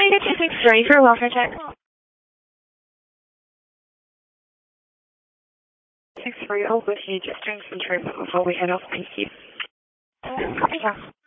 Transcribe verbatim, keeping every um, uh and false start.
me get you six three for a welfare check. six three, all with you. Just doing some treatment before we head off. Thank you. Yeah.